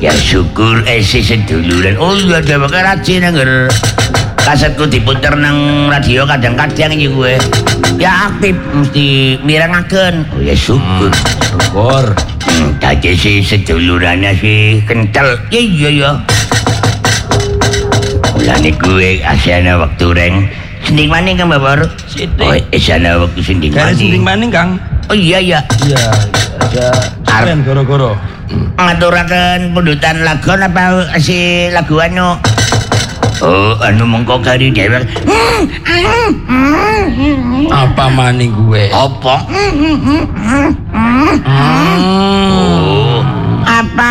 Ya syukur seduluran. Oh iya dheweke rajin ngger. Kasetku diputer nang radio kadang-kadang iki kowe. Ya aktif mesti mirengaken. Oh ya syukur. Syukur. Dadi sedulurannya kental. Iya ya. Mulane kowe asana waktu reng. Sending maning Kang Babar. Oh, asana waktu sending maning. Sending maning Kang. Oh iya ya. Iya, ada keren goro-goro. Ngaturaken pundutan lagon apa si lagu anu? Oh, anu mengko kari dhewek. Apa maning gue? Apa? Oh, apa?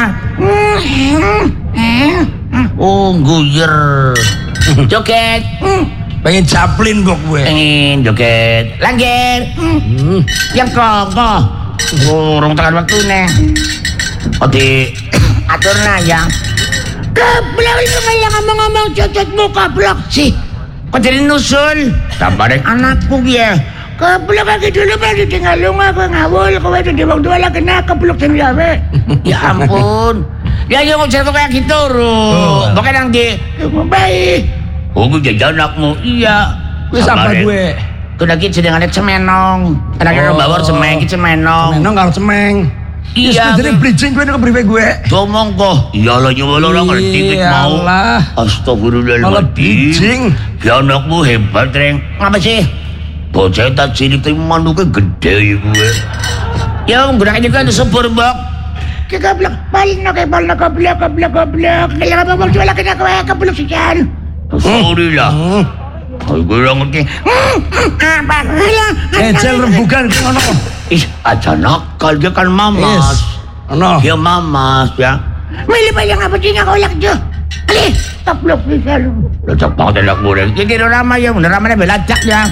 Oh, guyer. Joget. Pengen Chaplin kok gue. Pengen joget. Langger. Yang kok. Urung tekan waktune. Oh di aturna ya. Keblok itu kayak ngomong-ngomong cocotmu keblok sih. Kok jadi nusul? Tambah anakku ya. Keblok lagi dulu baru tinggal lu aku ngawul. Kau itu di waktu ala kena keblok sendiri. Ya ampun. Ya yang ujar kayak gitu ru. Bukan yang di baik. Oh gue jadi anakmu. Iya. Gue sama gue. Gue lagi jenengannya cemenong. Anaknya bawor cemeng cemenong. Cemenong kalau cemeng. Iya. Jadi bridging gue nih kepriwe gue. Ngomong kok. Ya Allah nyuwala ora ngerti ket mau. Astagfirullahaladzim. Ya anakmu hebat reng. Ngapa sih? Bocah tak cilik tapi manduke gede gue. Ya nggunakan juga ada subur mbak. Keblok balno keblok. Kayak apa mau jual kena keblok sekian. Sorry lah. Aku kurang ngerti. Apa? Ejel rembukan ke mana? Aja nakal dia kan mamas. Ano? Dia mamas ya. Milih pa yang apa sih ngakolak dia. Ali, taplok bisa lu. Lacak banget anak goreng. Jadi rama ya, rama na belacak ya.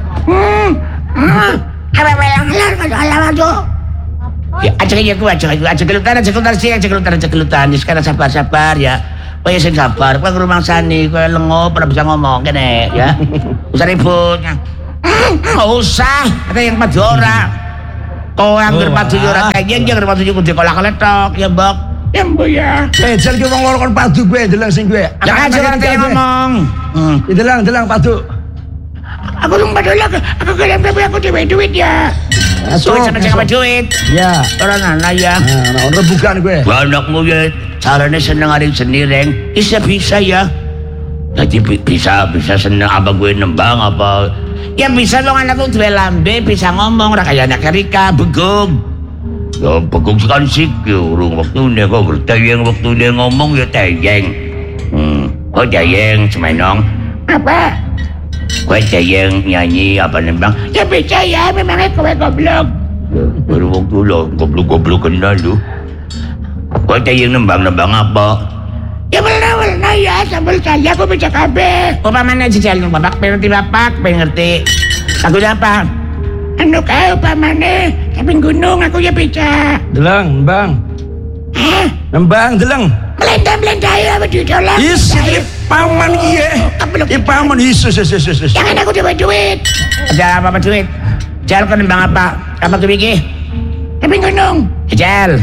Apa yang halar kalau halar aja. Ya, ajak kelutan. Sekarang sabar ya. Oh ya sing sabar, kowe ngrumang sani, kowe lengo ora bisa ngomong kene ya. Usah ribut. Usah, ada yang padu ora. Kowe anggere padu ora kaya anggere padu kudu kolak-kolek ya, Mbok. Ya, Mbok ya. Ejel ki wong loro kon padu kowe deleng sing kowe. Ya aja ora ngomong. Deleng padu. Aku rung padu lagi, aku gelem aku dhewe duit ya. Duit sama duit. Ya. Ora nana ya. Nah, rebukan kowe. Anakmu ya caranya seneng hari seni reng. Bisa ya. Jadi bisa seneng apa gue nembang apa. Ya bisa dong anakku duwe lambe bisa ngomong ora kaya anak Erika begong. Ya begong sekali sih urung waktune kok bertayang waktune ngomong ya tayang. Kok tayang cemenong. Apa? Kue tayang nyanyi apa nembang. Ya bisa ya memangnya kowe goblok. Baru waktu lo goblok kenal lu. Kau tayang nembang-nembang apa? Ya warna ya sambil saya aku baca kabeh. Upamane jejal bapak pengerti pengen ngerti. Lagunya apa? Anu kau upamane samping gunung aku ya baca. Deleng, nembang. Hah? Nembang deleng. Melenda ya apa didolan. Is paman iye. Paman Yesus. Jangan aku duit. Ada apa duit? Jal kau nembang apa? Apa kebiki? Samping gunung. Jal.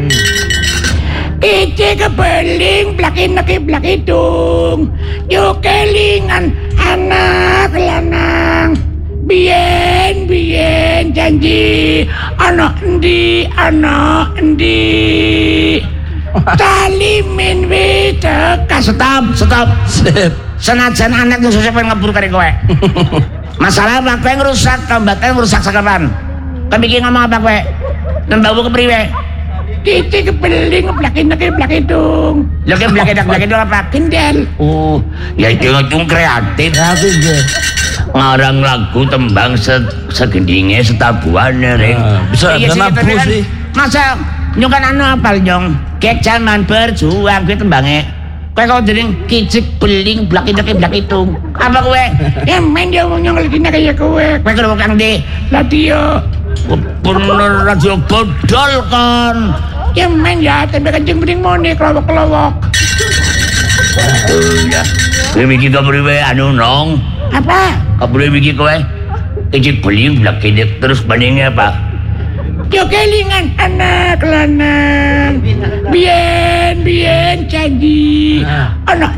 Ije kebeling blakin hidung yuk kelingan anak lanang bien janji anak endi talimin witeka stop senajan anak susah pengen ngebur kari kowe masalah apa kowe ngerusak kembatan ngerusak sakapan kowe bikin ngomong apa kowe dan bau kepriwe Kita kebeling ngeblakin hidung. Lo ngeblakin hidung apa? Kendel. Oh, ya hitung kreatif. Ngarang lagu tembang segendingnya setabuan ring. Bisa nabu sih. Masa nyukan anu apal nyong? Kek zaman berjuang gue tembangnya. Kowe kok dering kicik beling blakin hidung. Apa kowe? Ya main dia nyong lagi kayak kowe. Kowe kalau kang di radio. Bener radio bodol kan. Ya main ya, tapi kencing bening moni kelawak. Ya, kowe mikir kepriwe anu nong? Apa? Kepriwe mikir kowe? Kecik beling blakin terus bandingnya apa? Yo kelingan anak lanang. Bien lagi. Anak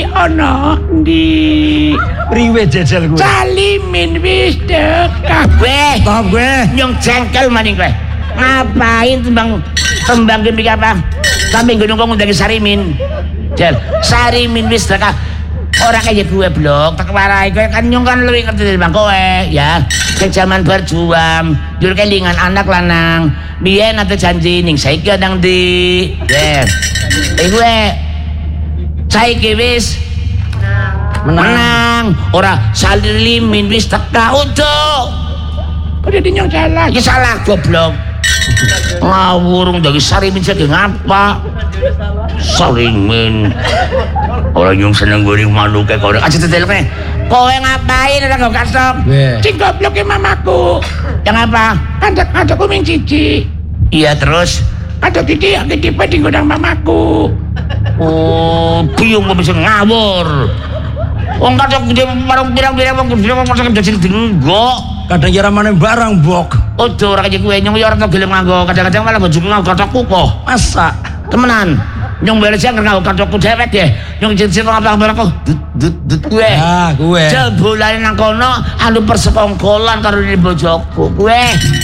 ndi. Priwe jajal gue. Calimin wis dekah. Weh, Top gue. nyong jengkel maning kowe. Ngapain tembang gini apa? Kami gunung kok ngundangi Sarimin. Jel, Sarimin wis dekah. Orang kayak gue blok, tak warai gue kan nyong kan lebih ngerti dari bang kowe ya. Ke zaman berjuang, jur kelingan anak lanang. Biyen ate janji ning saiki adang di. Gue saiki wis menang. Ora Salimin wis teka utuh. Udah dinyong salah. Ya salah goblok. Ngawur dari Sarimin saya ngapa? Sarimin. Orang yang seneng goreng manuk kayak kau aja tetelnya. Kowe ngapain ada kau kasok? Cing gobloknya mamaku. Yang apa? Ada kuming cici. Iya terus. Ada cici yang ketipe di gudang mamaku. Oh, biung gak bisa ngawur. Wong kadang dia barang pirang-pirang masakan jajil denggo. Kadang ya ramane barang bok. Ojo ora kaya kowe nyong ya ora tau gelem nganggo. Kadang-kadang malah bojoku nganggo kathokku kok. Masa? Temenan. Nyong beres yang nganggo kathokku dewek ya. Nyong jeneng ngapa-ngapa kok. Dut kowe. Ah, kowe. Jebolane nang kono anu persekongkolan karo dene bojoku. Kowe.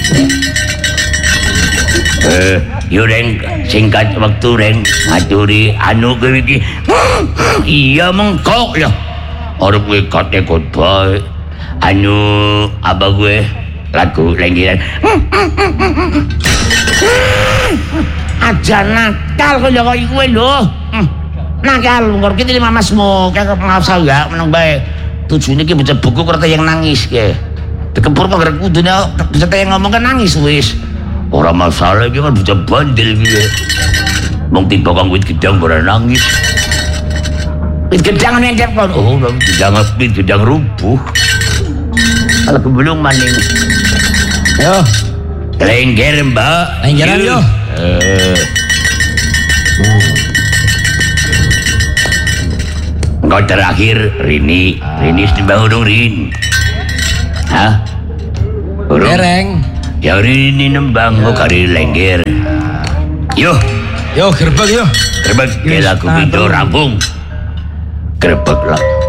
Yo Reng, singkat waktu Reng, ngaturi anu kowe iki. Iya mengkok ya. Ora kowe kate-kate bae. Anu apa gue lagu lenggiran aja nakal kok jago gue lho nakal ngor kita lima masmu kayak maaf saya menang baik tujuannya kita baca buku kereta yang nangis ke dikempur kok gerak kudunya bisa yang ngomong kan nangis wis orang masalah dia kan baca bandel gitu mau tiba kang wit gedang bara nangis wit gedang nendep kan oh gedang rubuh kalau kebelung maning. Yo. Lengger mbak. Lenggeran yo. Engkau terakhir Rini sembah urung Rin. Hah? Urung? Dereng. Ya Rini nembang kok kari lengger. Yo. Yo gerbek yo. Gerbek ke lagu video rampung. Gerbek lah.